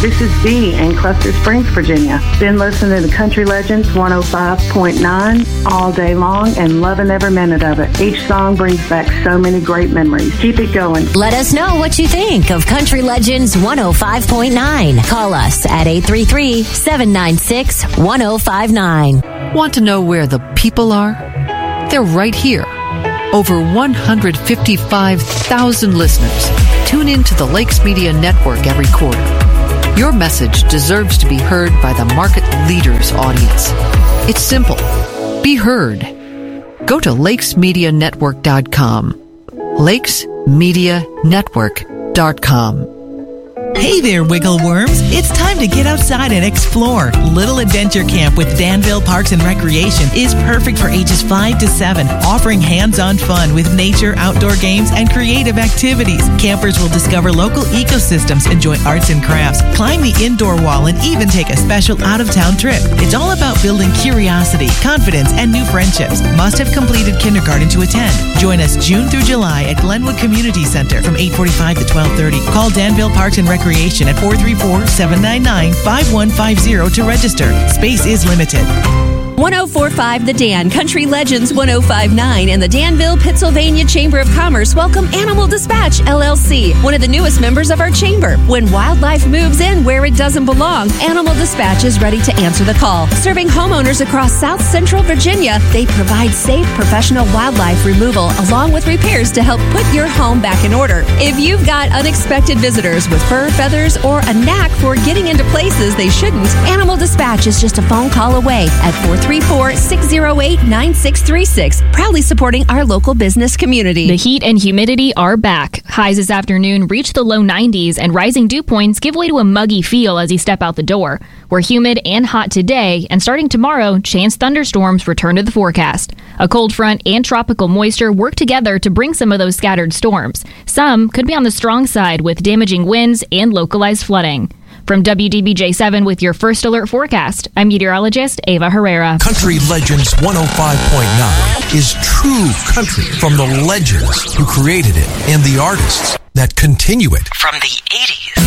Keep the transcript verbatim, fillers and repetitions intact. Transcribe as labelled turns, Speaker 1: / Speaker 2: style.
Speaker 1: This is Dee in Cluster Springs, Virginia. Been listening to Country Legends one oh five point nine all day long and loving every minute of it. Each song brings back so many great memories. Keep it going.
Speaker 2: Let us know what you think of Country Legends one oh five point nine. Call us at eight three three, seven nine six, one oh five nine.
Speaker 3: Want to know where the people are? They're right here. Over one hundred fifty-five thousand listeners tune in to the Lakes Media Network every quarter. Your message deserves to be heard by the market leader's audience. It's simple. Be heard. Go to lakes media network dot com. lakes media network dot com.
Speaker 4: Hey there, wiggle worms. It's time to get outside and explore. Little Adventure Camp with Danville Parks and Recreation is perfect for ages five to seven, offering hands-on fun with nature, outdoor games, and creative activities. Campers will discover local ecosystems, enjoy arts and crafts, climb the indoor wall, and even take a special out-of-town trip. It's all about building curiosity, confidence, and new friendships. Must have completed kindergarten to attend. Join us June through July at Glenwood Community Center from eight forty-five to twelve thirty. Call Danville Parks and Recreation at four three four, seven nine nine, five one five zero to register. Space is limited.
Speaker 5: one oh four point five The Dan, Country Legends one oh five point nine, and the Danville, Pennsylvania Chamber of Commerce welcome Animal Dispatch, L L C, one of the newest members of our chamber. When wildlife moves in where it doesn't belong, Animal Dispatch is ready to answer the call. Serving homeowners across South Central Virginia, they provide safe, professional wildlife removal along with repairs to help put your home back in order. If you've got unexpected visitors with fur, feathers, or a knack for getting into places they shouldn't, Animal Dispatch is just a phone call away at four three four, six oh eight, nine six three six, proudly supporting our local business community.
Speaker 6: The heat and humidity are back. Highs this afternoon reach the low nineties, and rising dew points give way to a muggy feel as you step out the door. We're humid and hot today, and starting tomorrow, chance thunderstorms return to the forecast. A cold front and tropical moisture work together to bring some of those scattered storms. Some could be on the strong side with damaging winds and localized flooding. From W D B J seven with your first alert forecast, I'm meteorologist Ava Herrera.
Speaker 7: Country Legends one oh five point nine is true country from the legends who created it and the artists that continue it.
Speaker 8: From the eighties.